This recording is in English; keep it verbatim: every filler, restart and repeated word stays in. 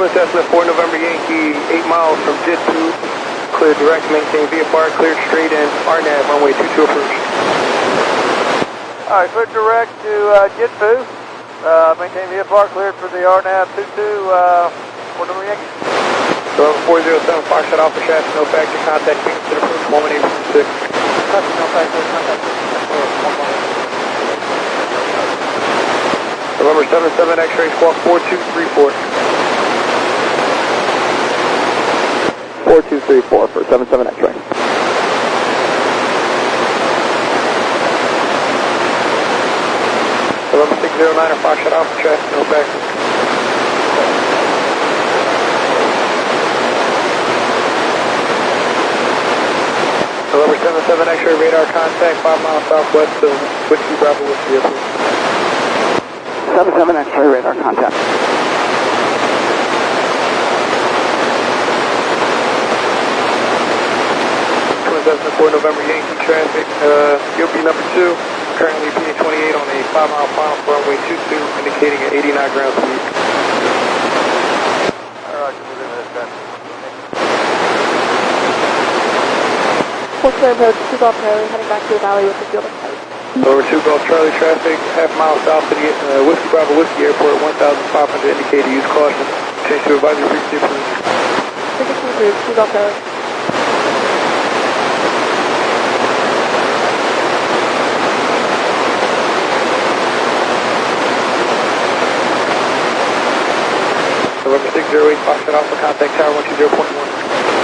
Twin Cessna four November Yankee, eight miles from J I T two. Clear direct, maintain V F R, cleared straight in, R N A V, runway two two approach. Alright, clear direct to uh, J I T two. Uh, maintain V F R, cleared for the R N A V two two, uh, four November Yankee. November four zero seven, Foxtrot Alpha Shaft, no factor, contact Kingston approach, one one eight six. No factor, contact November seven seven, X-ray squawk four two three four. four two three four for seven seven X-ray. November six zero nine, Foxtrot Alpha Shaft, no factor. November seven seven, X-ray radar contact, five miles southwest of Whiskey Bravo Whiskey approach. seven seven X-ray radar contact. Twin Cessna four November Yankee traffic, uh, U P number two, currently P A twenty-eight on a five mile final for runway two two, indicating an eighty-nine ground speed. Alright, we're in this then. Fourth clear approach, two Golf Charlie, heading back to the valley with the field of sight. Over two Golf Charlie traffic, half mile south of the uh, Whiskey Bravo Whiskey Airport, one thousand five hundred, indicated use caution. Change to advisory frequency approved. Frequency approved, two Golf Charlie. November six zero eight, Foxtrot Alpha, contact tower one two zero point one.